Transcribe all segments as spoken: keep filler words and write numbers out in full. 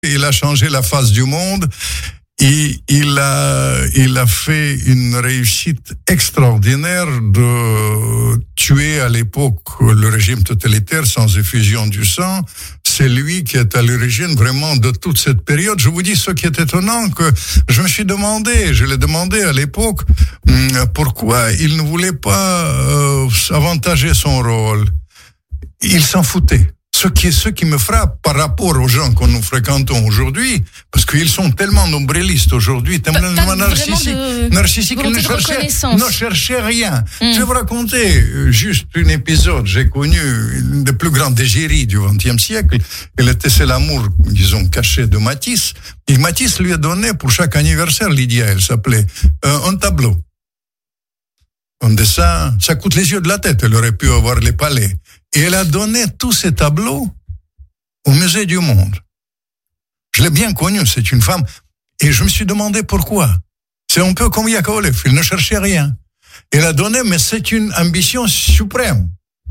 il a changé la face du monde. Et il a, il a fait une réussite extraordinaire de tuer à l'époque le régime totalitaire sans effusion du sang. C'est lui qui est à l'origine vraiment de toute cette période. Je vous dis ce qui est étonnant, que je me suis demandé, je l'ai demandé à l'époque, pourquoi il ne voulait pas euh, avantager son rôle. Il s'en foutait. Ce qui, ce qui me frappe par rapport aux gens que nous fréquentons aujourd'hui, parce qu'ils sont tellement nombrilistes aujourd'hui, tellement pas, pas narcissiques, narcissiques ils ne cherchaient, ne cherchaient rien. Mm. Je vais vous raconter juste un épisode. J'ai connu une des plus grandes égéries du vingtième siècle. Elle était, c'est l'amour, disons, caché de Matisse. Et Matisse lui a donné pour chaque anniversaire, Lydia, elle s'appelait, euh, un tableau. Un dessin, ça coûte les yeux de la tête. Elle aurait pu avoir les palais. Et elle a donné tous ces tableaux au Musée du Monde. Je l'ai bien connue, c'est une femme. Et je me suis demandé pourquoi. C'est un peu comme Yakovlev, il ne cherchait rien. Elle a donné, mais c'est une ambition suprême.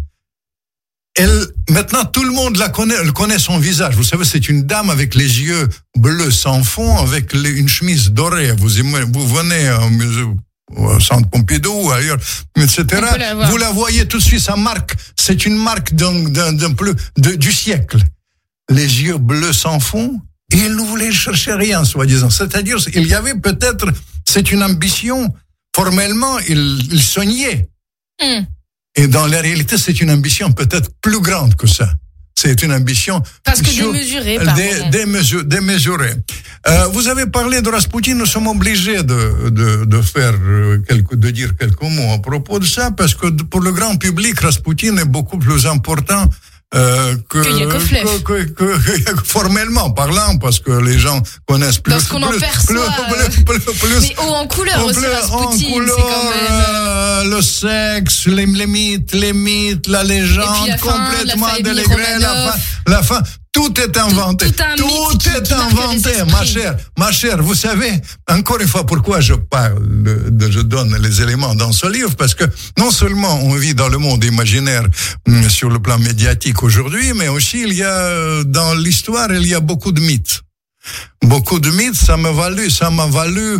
Elle, maintenant, tout le monde la connaît, elle connaît son visage. Vous savez, c'est une dame avec les yeux bleus sans fond, avec les, une chemise dorée. Vous, vous venez au musée, au centre Pompidou, ailleurs, et cetera. La vous la voyez tout de suite, sa marque, c'est une marque d'un, d'un, d'un plus, de, du siècle. Les yeux bleus sans fond, et il ne voulait chercher rien, soi-disant. C'est-à-dire, il y avait peut-être, c'est une ambition, formellement, il, il soignait. Mm. Et dans la réalité, c'est une ambition peut-être plus grande que ça. C'est une ambition parce que démesurée, dé, démesur, démesurée. Euh, vous avez parlé de Rasputin, nous sommes obligés de, de, de faire quelques, de dire quelques mots à propos de ça, parce que pour le grand public, Rasputin est beaucoup plus important euh, que, que, que, que, que formellement parlant, parce que les gens connaissent plus. Parce qu'on plus, en perçoit. Plus, plus, plus, plus, mais haut en couleur aussi, Rasputin, en couleur, c'est quand même. Euh, le sexe, les, les mythes, les mythes, la légende, la complètement fin, la délégrée, la fin, la fin. Tout est inventé. Tout, tout, tout est qui, qui inventé, ma chère. Ma chère, vous savez, encore une fois, pourquoi je parle, de, je donne les éléments dans ce livre, parce que non seulement on vit dans le monde imaginaire sur le plan médiatique aujourd'hui, mais aussi il y a, dans l'histoire, il y a beaucoup de mythes. Beaucoup de mythes, ça m'a valu, ça m'a valu,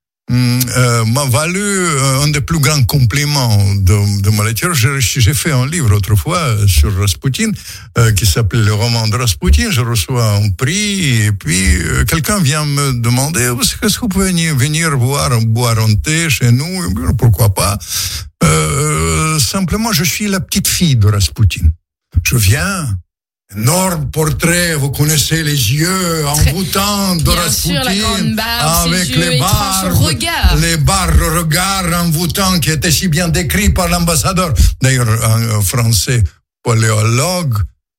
Euh, m'a valu euh, un des plus grands compliments de, de ma lecture. J'ai, j'ai fait un livre autrefois sur Rasputin euh, qui s'appelait Le roman de Rasputin. Je reçois un prix et puis euh, quelqu'un vient me demander est-ce que vous pouvez venir voir, boire un thé chez nous? Pourquoi pas? Euh, simplement, je suis la petite fille de Rasputin. Je viens. Énorme portrait, vous connaissez les yeux envoûtants de Rasputin, avec les barbes, les barbes, regards envoûtants qui étaient si bien décrits par l'ambassadeur. D'ailleurs, un français paléologue,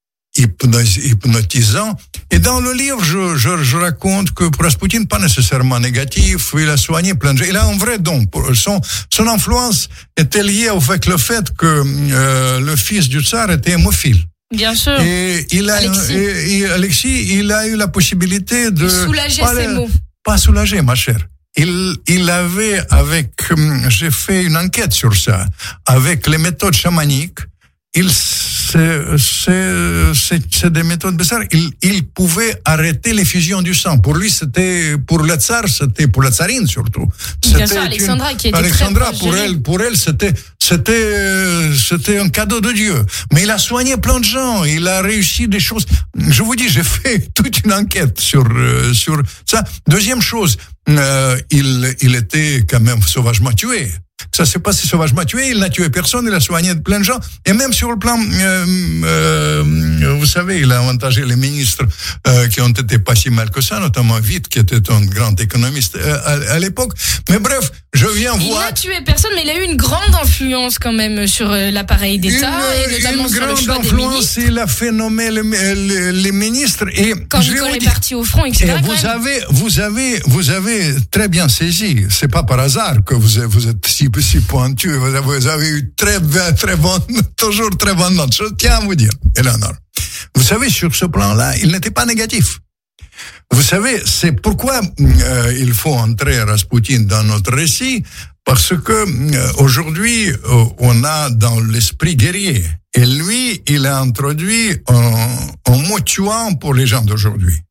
hypnotisant. Et dans le livre, je, je, je raconte que pour Rasputin, pas nécessairement négatif, il a soigné plein de gens. Il a un vrai don. Son, son influence était liée au fait, le fait que euh, le fils du tsar était hémophile. Bien sûr. Et il a, Alexis. Et, et Alexis, il a eu la possibilité de soulager pas, ses mots. Pas soulager, ma chère. Il, il avait avec, j'ai fait une enquête sur ça, avec les méthodes chamaniques. Il, c'est, c'est, c'est, c'est des méthodes bizarres. Il, il pouvait arrêter l'effusion du sang. Pour lui, c'était, pour le tsar, c'était, pour la tsarine surtout. Bien sûr, Alexandra, une, qui était Alexandra, très pour elle, pour elle, c'était, c'était, c'était un cadeau de Dieu. Mais il a soigné plein de gens. Il a réussi des choses. Je vous dis, j'ai fait toute une enquête sur, euh, sur ça. Deuxième chose, euh, il, il était quand même sauvagement tué. Ça s'est passé sauvagement tué, il n'a tué personne, il a soigné plein de gens, et même sur le plan, euh, euh, vous savez, il a avantagé les ministres euh, qui ont été pas si mal que ça, notamment Witt, qui était un grand économiste euh, à, à l'époque. Mais bref, je viens il voir... Il n'a tué personne, mais il a eu une grande influence quand même sur l'appareil d'État, une, et notamment une sur le choix des ministres. Il a fait nommer les, les, les ministres, et... Quand Nicolas est parti au front, et cetera. Et vous avez, vous avez, vous avez très bien saisi, c'est pas par hasard que vous, vous êtes si si pointu, vous avez, vous avez eu très, très bonne, toujours très bonne note. Je tiens à vous dire, Eleanor. Vous savez, sur ce plan-là, il n'était pas négatif. Vous savez, c'est pourquoi euh, il faut entrer Rasputin dans notre récit, parce que euh, aujourd'hui, euh, on a dans l'esprit guerrier. Et lui, il a introduit un, un mot tuant pour les gens d'aujourd'hui.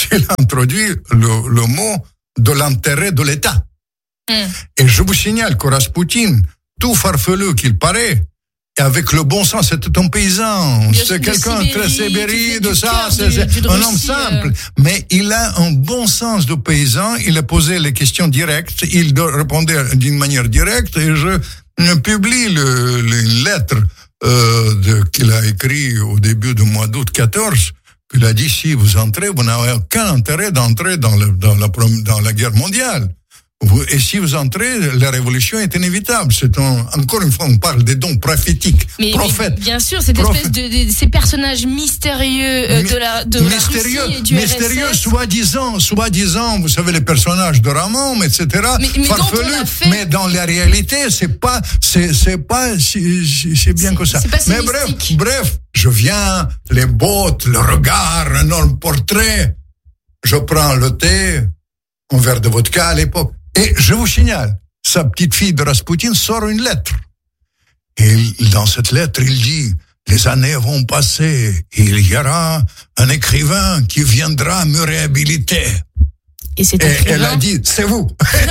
qu'il a introduit le, le mot de l'intérêt de l'État. Mm. Et je vous signale que Raspoutine, tout farfelu qu'il paraît, et avec le bon sens, c'était un paysan, Bien c'est quelqu'un de très Sibérie, de ça, c'est, du, du un Russie, homme simple. Euh... Mais il a un bon sens de paysan, il a posé les questions directes, il répondait d'une manière directe, et je publie le, le lettre euh, de, qu'il a écrit au début du mois d'août quatorze, qu'il a dit, si vous entrez, vous n'avez aucun intérêt d'entrer dans, le, dans, la, dans la guerre mondiale. Et si vous entrez, la révolution est inévitable. C'est un, encore une fois, on parle des dons prophétiques, mais, prophètes. Mais bien sûr, cette prophètes. espèce de, de ces personnages mystérieux euh, de la de mystérieux, la Russie et du mystérieux, R S S. soi-disant, soi-disant, vous savez les personnages de Ramon, et cetera. Mais, mais, farfelus, fait... mais dans la réalité, c'est pas, c'est, c'est pas, c'est, c'est bien c'est, que ça. C'est pas mais bref, bref, je viens, les bottes, le regard, un énorme portrait. Je prends le thé, un verre de vodka à l'époque. Et je vous signale, sa petite fille de Raspoutine sort une lettre. Et dans cette lettre, il dit, les années vont passer, il y aura un écrivain qui viendra me réhabiliter. Et, cet et écrivain... elle a dit, c'est vous.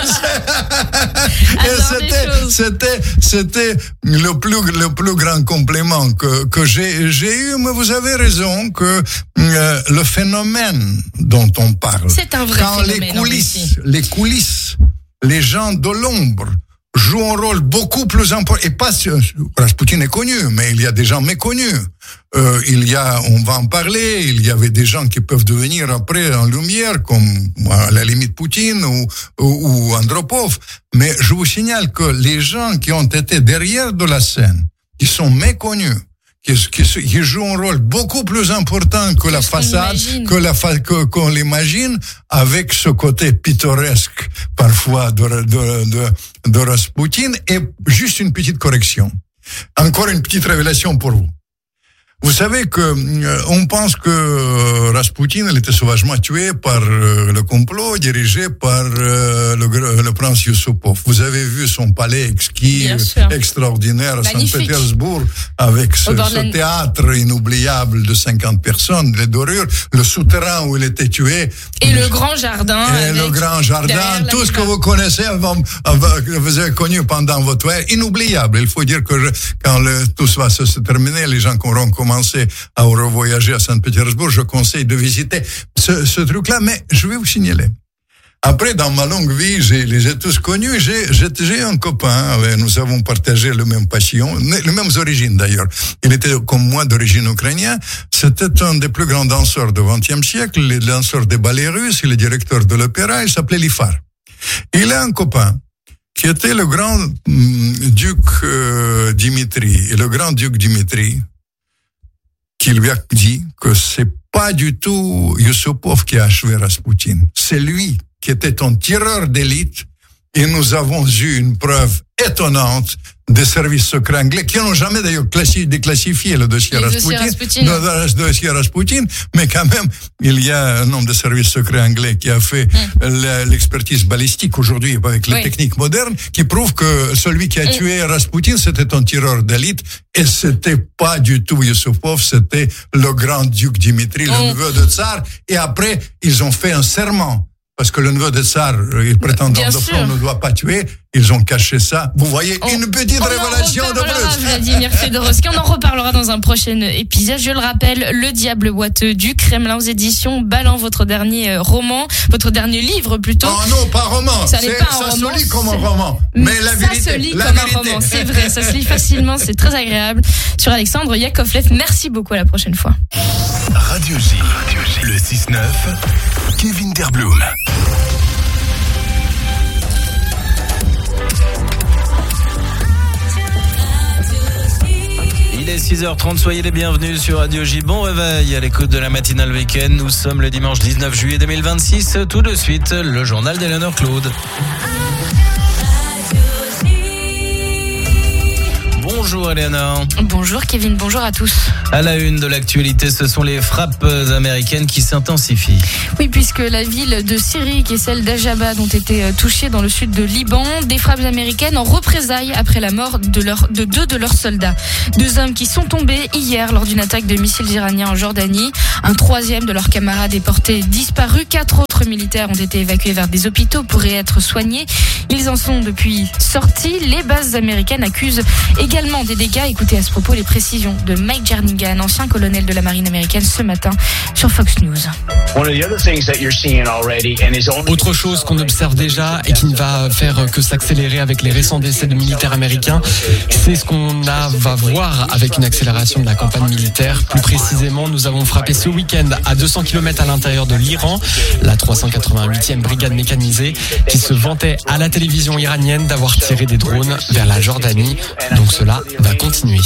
Et c'était, c'était, c'était le plus, le plus grand compliment que, que j'ai, j'ai eu, mais vous avez raison que euh, le phénomène dont on parle. C'est un vrai quand phénomène. les coulisses, les coulisses, les gens de l'ombre jouent un rôle beaucoup plus important. Et pas, Raspoutine est connu, mais il y a des gens méconnus. Euh, il y a, on va en parler, il y avait des gens qui peuvent devenir après en lumière, comme à la limite Poutine ou, ou, ou Andropov. Mais je vous signale que les gens qui ont été derrière de la scène, qui sont méconnus, qui, qui, qui jouent un rôle beaucoup plus important que la façade, que la fa, que, qu'on l'imagine, avec ce côté pittoresque, parfois, de, de, de, de Raspoutine. Et juste une petite correction. Encore une petite révélation pour vous. Vous savez que euh, on pense que euh, Raspoutine elle était sauvagement tué par euh, le complot dirigé par euh, le, le prince Yusupov. Vous avez vu son palais exquis, extraordinaire à Saint-Pétersbourg, avec ce, ce la... théâtre inoubliable de cinquante personnes, les dorures, le souterrain où il était tué. Et le grand jardin. Et le grand jardin, tout ce que vous connaissez, avant, avant, que vous avez connu pendant votre ère, inoubliable. Il faut dire que je, quand le, tout ça va se, se terminer, les gens qui auront commencé à revoyager à Saint-Pétersbourg, je conseille de visiter ce, ce truc-là, mais je vais vous signaler. Après, dans ma longue vie, je les ai tous connus, j'ai, j'ai, j'ai un copain, nous avons partagé le même passion, les mêmes origines d'ailleurs. Il était comme moi d'origine ukrainienne, c'était un des plus grands danseurs du vingtième siècle, les danseurs des ballets russes, il est directeur de l'opéra, il s'appelait Lifar. Il a un copain qui était le grand hum, duc euh, Dimitri, et le grand duc Dimitri, qui lui a dit que c'est pas du tout Yusupov qui a achevé Raspoutine. C'est lui qui était un tireur d'élite et nous avons eu une preuve étonnante des services secrets anglais qui n'ont jamais d'ailleurs classi- déclassifié le dossier Raspoutine, le dossier Raspoutine, mais quand même, il y a un homme de services secrets anglais qui a fait mm. l'expertise balistique aujourd'hui avec les oui. techniques modernes qui prouve que celui qui a mm. tué Raspoutine, c'était un tireur d'élite et c'était pas du tout Yusupov, c'était le grand duc Dimitri, mm. le neveu de tsar. Et après, ils ont fait un serment. Parce que le neveu de tsar, il prétendant de fond, ne doit pas tuer. Ils ont caché ça. Vous voyez, on, une petite révélation de plus. Vladimir Fedorovski, on en reparlera dans un prochain épisode. Je le rappelle, Le Diable boiteux du Kremlin aux éditions Ballant, votre dernier roman, votre dernier livre plutôt. Oh non, pas roman. Ça, n'est pas ça un roman, se lit comme un roman. Mais la vérité, ça se lit la comme vérité. un roman, c'est vrai. Ça se lit facilement, c'est très agréable. Sur Alexandre Yakovlev, merci beaucoup, à la prochaine fois. Radio J, le six neuf, Kevin Derblum. Il est six heures trente, soyez les bienvenus sur Radio J. Bon réveil à l'écoute de la matinale week-end. Nous sommes le dimanche dix-neuf juillet deux mille vingt-six. Tout de suite, le journal d'Eleanor Claude. Bonjour Eleonore. Bonjour Kevin, bonjour à tous. À la une de l'actualité, ce sont les frappes américaines qui s'intensifient. Oui, puisque la ville de Syrik et celle d'Ajabad ont été touchées dans le sud de Liban. Des frappes américaines en représailles après la mort de, leur, de deux de leurs soldats. Deux hommes qui sont tombés hier lors d'une attaque de missiles iraniens en Jordanie. Un troisième de leurs camarades est porté disparu. Quatre autres militaires ont été évacués vers des hôpitaux pour y être soignés. Ils en sont depuis sortis. Les bases américaines accusent également des dégâts. Écoutez à ce propos les précisions de Mike Jernigan, ancien colonel de la marine américaine, ce matin sur Fox News. Autre chose qu'on observe déjà et qui ne va faire que s'accélérer avec les récents décès de militaires américains, c'est ce qu'on a, va voir avec une accélération de la campagne militaire. Plus précisément, nous avons frappé ce week-end à deux cents kilomètres à l'intérieur de l'Iran, la trois cent quatre-vingt-huitième brigade mécanisée qui se vantait à la télévision iranienne d'avoir tiré des drones vers la Jordanie. Donc cela va continuer.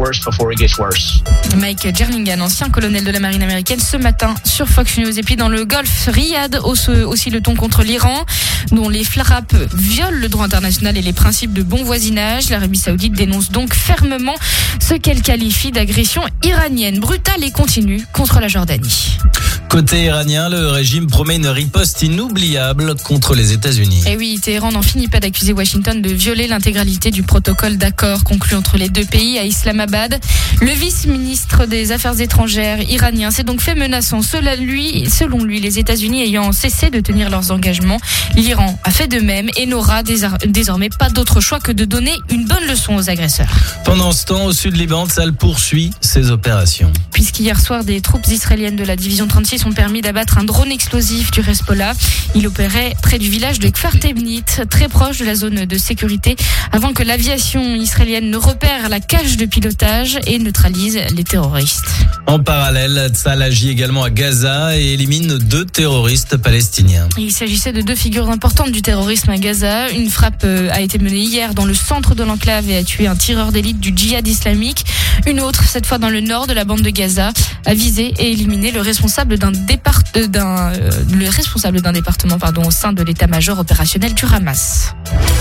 Mike Jernigan, ancien colonel de la marine américaine, ce matin sur Fox News. Et puis dans le Golfe, Riyad hausse aussi le ton contre l'Iran, dont les frappes violent le droit international et les principes de bon voisinage. L'Arabie Saoudite dénonce donc fermement ce qu'elle qualifie d'agression iranienne brutale et continue contre la Jordanie. Côté iranien, le régime promet une riposte inoubliable contre les États-Unis. Et oui, Téhéran n'en finit pas d'accuser Washington de violer l'intégralité du protocole d'accord conclu entre les deux pays à Islamabad. Le vice-ministre des Affaires étrangères iranien s'est donc fait menaçant. Selon lui, selon lui, les États-Unis ayant cessé de tenir leurs engagements, l'Iran a fait de même et n'aura désormais pas d'autre choix que de donner une bonne leçon aux agresseurs. Pendant ce temps, au sud Liban, Tsahal poursuit ses opérations. Puisqu'hier soir, des troupes israéliennes de la division trente-six ont permis d'abattre un drone explosif du Hezbollah. Il opérait près du village de Kfar Tebnit, très proche de la zone de sécurité, avant que l'aviation israélienne ne repère la cage de pilotage et neutralise les terroristes. En parallèle, Tsahal agit également à Gaza et élimine deux terroristes palestiniens. Il s'agissait de deux figures importantes du terrorisme à Gaza. Une frappe a été menée hier dans le centre de l'enclave et a tué un tireur d'élite du djihad islamique. Une autre, cette fois dans le nord de la bande de Gaza, a visé et éliminé le responsable d'un départ, d'un, euh, le responsable d'un département, pardon, au sein de l'état-major opérationnel du Hamas.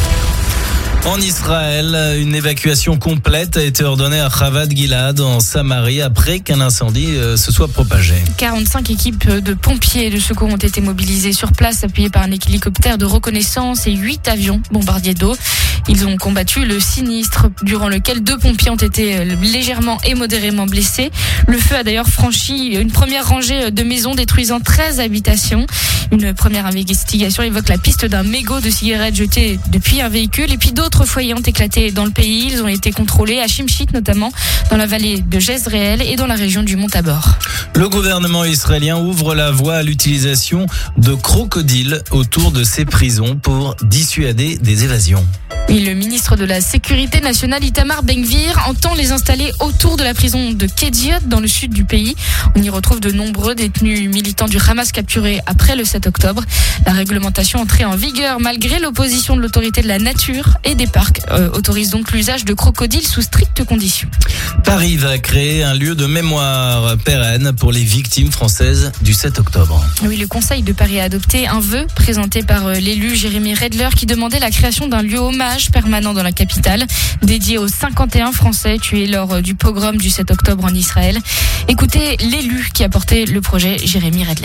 En Israël, une évacuation complète a été ordonnée à Chavad Gilad en Samarie après qu'un incendie se soit propagé. quarante-cinq équipes de pompiers et de secours ont été mobilisées sur place, appuyées par un hélicoptère de reconnaissance et huit avions bombardiers d'eau. Ils ont combattu le sinistre durant lequel deux pompiers ont été légèrement et modérément blessés. Le feu a d'ailleurs franchi une première rangée de maisons détruisant treize habitations. Une première investigation évoque la piste d'un mégot de cigarettes jeté depuis un véhicule et puis d'autres D'autres foyers ont éclaté dans le pays. Ils ont été contrôlés à Shimshit notamment, dans la vallée de Jezreel et dans la région du Mont Tabor. Le gouvernement israélien ouvre la voie à l'utilisation de crocodiles autour de ses prisons pour dissuader des évasions. Et le ministre de la Sécurité nationale, Itamar Ben-Gvir, entend les installer autour de la prison de Kediot, dans le sud du pays. On y retrouve de nombreux détenus militants du Hamas capturés après le sept octobre. La réglementation entrée en vigueur malgré l'opposition de l'autorité de la nature et des parcs euh, autorise donc l'usage de crocodiles sous strictes conditions. Paris va créer un lieu de mémoire pérenne pour les victimes françaises du sept octobre. Oui, le Conseil de Paris a adopté un vœu présenté par l'élu Jérémy Redler qui demandait la création d'un lieu hommage permanent dans la capitale, dédié aux cinquante et un Français tués lors du pogrom du sept octobre en Israël. Écoutez l'élu qui a porté le projet, Jérémy Redler.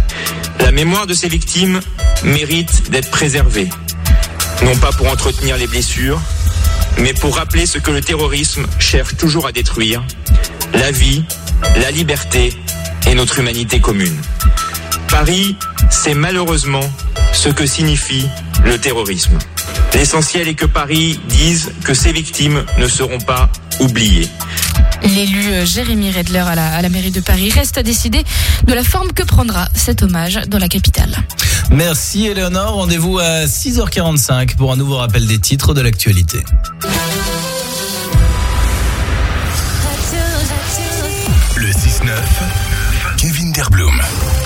La mémoire de ces victimes mérite d'être préservée. Non pas pour entretenir les blessures, mais pour rappeler ce que le terrorisme cherche toujours à détruire, la vie, la liberté et notre humanité commune. Paris, c'est malheureusement ce que signifie le terrorisme. L'essentiel est que Paris dise que ses victimes ne seront pas oubliées. L'élu Jérémy Redler à la, à la mairie de Paris reste à décider de la forme que prendra cet hommage dans la capitale. Merci Eleonore, rendez-vous à six heures quarante-cinq pour un nouveau rappel des titres de l'actualité. Le six neuf, Kevin Derblum.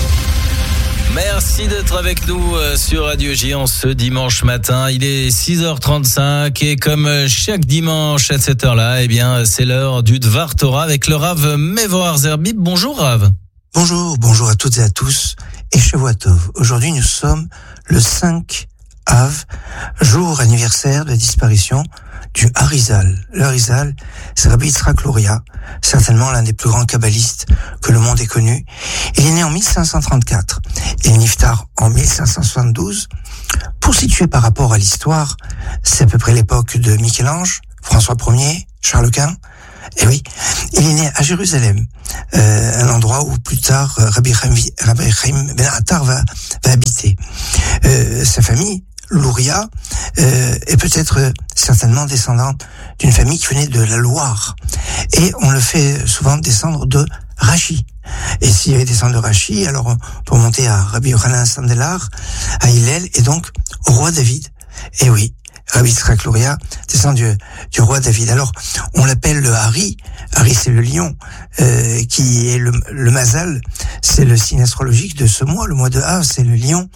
Merci d'être avec nous sur Radio J en ce dimanche matin. Il est six heures trente-cinq et comme chaque dimanche à cette heure-là, eh bien, c'est l'heure du Dvar Torah avec le Rav Mevoar Zerbib. Bonjour Rav. Bonjour, bonjour à toutes et à tous. Et Shavua Tov. Aujourd'hui, nous sommes le cinq Av, jour anniversaire de la disparition du Harizal. Le Harizal, c'est Rabbi Yitzhak Luria, certainement l'un des plus grands kabbalistes que le monde ait connu. Il est né en mille cinq cent trente-quatre et il niftar en mille cinq cent soixante-douze. Pour situer par rapport à l'histoire, c'est à peu près l'époque de Michel-Ange, François Ier, Charles Quint. Et oui, il est né à Jérusalem, euh, un endroit où plus tard Rabbi Chaim Ben Attar va, va habiter. Euh, sa famille, Luria, euh, est peut-être euh, certainement descendante d'une famille qui venait de la Loire. Et on le fait souvent descendre de Rachi. Et s'il y avait descendu de Rachi, alors pour monter à Rabbi Yochanan Sandelar, à Hillel, et donc au roi David. Et oui, Rabbi Yitzhak Luria descend du, du roi David. Alors, on l'appelle le Hari. Hari, c'est le lion, euh, qui est le, le Mazal. C'est le signe astrologique de ce mois. Le mois de Av, c'est le lion.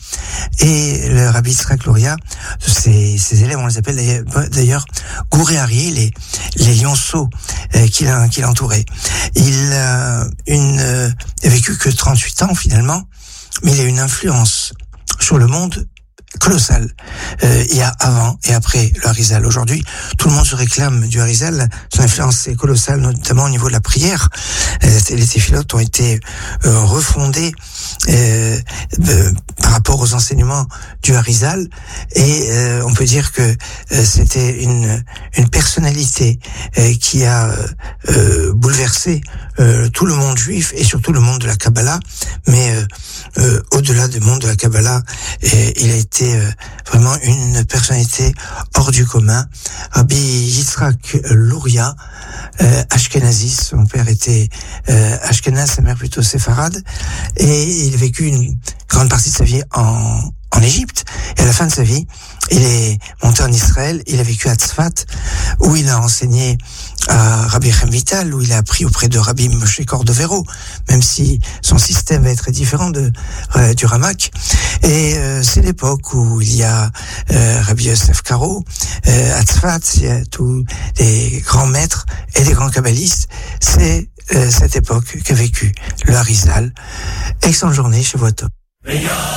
Et le Rabbi Yitzhak Luria, ses, ses élèves, on les appelle d'ailleurs Gouré Hari, les, les lionceaux euh, qui l'entouraient. Il a une, euh, a vécu que trente-huit ans finalement, mais il a une influence sur le monde colossal. Euh, il y a avant et après le Harizal. Aujourd'hui, tout le monde se réclame du Harizal. Son influence est colossale, notamment au niveau de la prière. Euh, les téphilotes ont été euh, refondés euh, euh, par rapport aux enseignements du Harizal. Et euh, on peut dire que euh, c'était une, une personnalité euh, qui a euh, bouleversé euh, tout le monde juif et surtout le monde de la Kabbalah. Mais euh, euh, au-delà du monde de la Kabbalah, euh, il a été Euh, vraiment une personnalité hors du commun. Rabbi Yitzhak Luria, euh, Ashkenazi, son père était euh, Ashkenaz, sa mère plutôt séfarade, et il a vécu une grande partie de sa vie en en Égypte. Et à la fin de sa vie, il est monté en Israël, il a vécu à Tzfat, où il a enseigné à Rabbi Chaim Vital, où il a appris auprès de Rabbi Moshe Cordovero, même si son système va être différent de euh, du Ramak. Et euh, c'est l'époque où il y a euh, Rabbi Yosef Karo, euh, à Tzfat, il y a tous des grands maîtres et des grands kabbalistes. C'est euh, cette époque qu'a vécu le Harizal. Excellente journée chez Voitop.